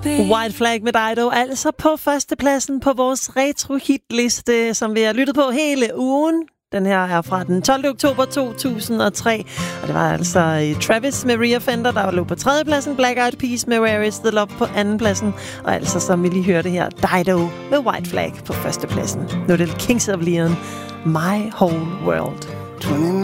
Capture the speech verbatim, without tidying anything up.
White Flag med Dido, altså på førstepladsen på vores retro-hitliste, som vi har lyttet på hele ugen. Den her er fra den tolvte oktober to tusind og tre, og det var altså Travis med Rear Fender, der lå på tredjepladsen, Black Eyed Peas med Where Is The Love på andenpladsen, og altså, som vi lige hørte her, Dido med White Flag på førstepladsen. Nu er det Kings of Leon, My Whole World.